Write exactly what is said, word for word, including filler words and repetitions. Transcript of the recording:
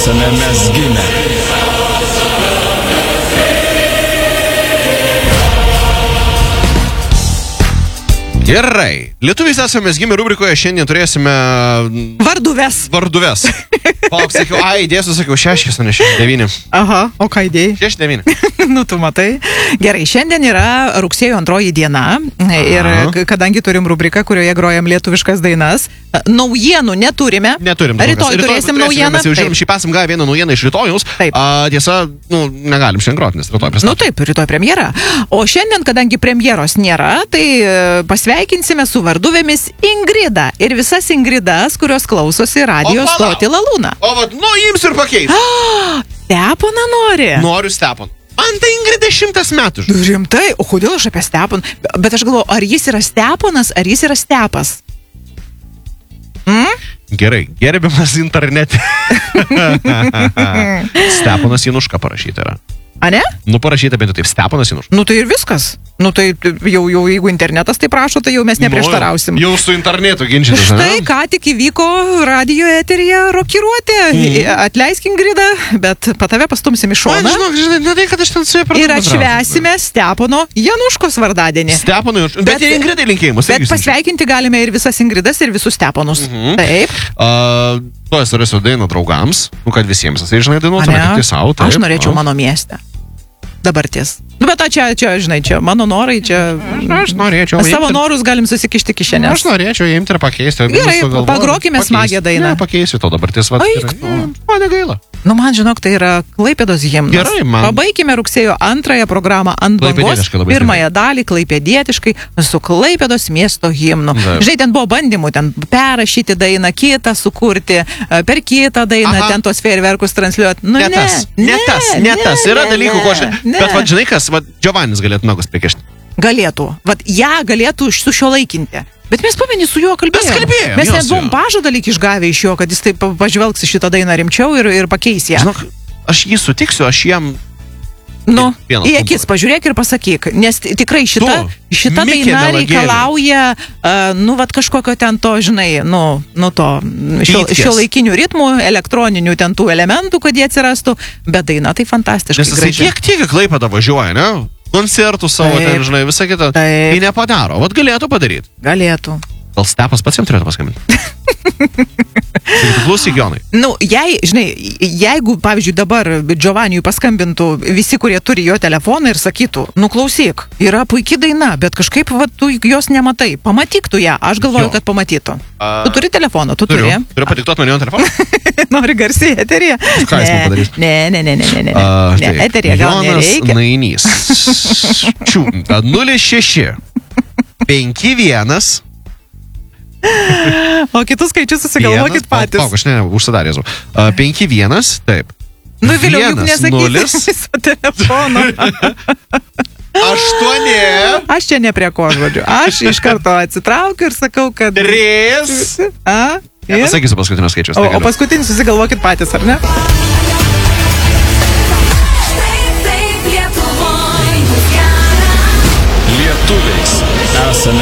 esame mes gimę. Gerai. Lietuviais esame mes gimę rubrikoje, šiandien turėsime... Varduves. Varduves. Palauk, sakiau, a, įdėsiu, sakiau, šeškis, o ne šeši devyni. Aha, o ką įdėjai? Šeši devyni. Nu, tu matai. Gerai, šiandien yra rugsėjo antroji diena ir Aha. kadangi turim rubriką, kurioje grojam lietuviškas dainas, naujienų neturime. Neturim. Rytoj turėsim naujieną. Mes jau žiūrim, šį pasam gavę vieną naujieną iš rytojaus. Taip. A, tiesa, nu, negalim šiandien groti, nes rytoj pristatome. Nu taip, rytoj premjera. O šiandien, kadangi premjeros nėra, tai e, pasveikinsime su varduvėmis Ingridą ir visas Ingridas, kurios klausosi radio O, palauk. stoti Lalūną. O, vat, nu, ims ir pakeis. Steponą nori? Noriu Stepon. Man tai Ingrida šimtas metų. žinai. Rimtai? O kodėl aš apie Steponą? Bet aš galvoju, ar jis yra Steponas, ar jis yra Stepas? Mm? Gerai, gerbiamas internete. Steponas Januška parašyta yra. A ne? Nu, parašyta bent jau taip, Steponas Januška. Nu tai ir viskas. Nu tai jau, jau jeigu internetas tai prašo, tai jau mes neprieštarausim. Nu, jau su internetu ginčytis, ne? Štai ką tik įvyko radio eteryje rokiruotė. Mm. Atleisk Ingridą, bet pa tave pastumsim į šoną. Man, žinok, žinai, ne tai, kad aš ten su ja per Ir atšvesime Stepono Januškos vardadienį. Steponui, bet, bet ir Ingridai linkėjimus. Bet pasveikinti galime ir visas Ingridas, ir visus Steponus. Mhm. Taip. Uh, to esu rasiu dainą draugams, nu kad visiems, tai žinai, dainuotume tik tai savo. Aš norėčiau mano mieste. Dabartis. Nu, bet čia, čia, žinai, čia mano norai, čia... Aš norėčiau... Savo norus galim susikišti kišenės. Aš norėčiau imti ir pakeisti. Gerai, pagrokime smagią dainą. Ne, pakeisiu to dabartis. Va, Eik tu. Man negaila. Nu, man, žinok, tai yra Klaipėdos himnas. Gerai, man. Pabaikime rugsėjo antrąją programą ant bangos. Klaipėdietiškai labai Pirmąją dalį klaipėdietiškai su Klaipėdos miesto himnu. Taip. Žinai, ten buvo bandymų, ten perrašyti dainą, kitą sukurti, per kitą dainą, Aha. ten tos fejerverkus transliuoti. Nu, Ne ne, tas, ne tas, ne tas. Yra ne, dalykų, ko aš... ne. Bet, va, žinai kas, va, Giovannis galėtų nagus prikišti. Galėtų. Vat ją galėtų sušiuolaikinti. Bet mes pamenį su juo kalbėjome. Mes kalbėjome, Mes jo, net su buvom juo. pažadą lyg išgavę iš jo, kad jis taip pažvelgs į šitą dainą rimčiau ir, ir pakeis ją. Žinok, aš jį sutiksiu, aš jam... Nu, Vienas į akis pumpuras. pažiūrėk ir pasakyk, nes t- tikrai šita, Tu, šita Mikė daina Melagėlė. reikalauja, uh, nu, vat kažkokio ten to, žinai, nu, nu to šio, Pytkės. šio laikinių ritmų, elektroninių ten tų elementų, kad jie atsirastų, bet daina tai fantastiškai Nes jisai graži. tiek, tiek į Klaipėdą važiuoja, ne? Koncertų savo, Taip. ten, žinai, visą kitą. Taip. Tai nepadaro. Vat galėtų padaryti. Galėtų. Gal Stepas pats jam turėtų paskambinti? Sakytų, klausyk, Jonai. Nu, jei, žinai, jeigu, pavyzdžiui, dabar Giovanniui paskambintų visi, kurie turi jo telefoną ir sakytų, nu klausyk, yra puikia daina, bet kažkaip va, tu jos nematai, pamatyk tu ją, aš galvoju, Jo. kad pamatytų. A, Tu turi telefoną, tu Turiu. turi. Turiu padiktuoti man jo telefoną? Nori garsiai eterija? Ką jis man padarys? Ne, ne, ne, ne, ne, ne, A, ne, štai, eterija gal Jonas nereikia. Nainys. Čiūnta nulis šeši penki vienas O kitus skaičius susigalvokit patys. Pauk, aš ne, užsidarė. penki vienas, taip. Nu, vėliau juk Vienas, nesakyti nulis. viso telefono. aštuoni Aš čia ne prie ko žodžiu. Aš iš karto atsitraukiu ir sakau, kad... trys A? Ir? Pasakysiu paskutinio skaičius. O, tai o galiu. paskutinį susigalvokit patys, ar ne? Lietuviais esame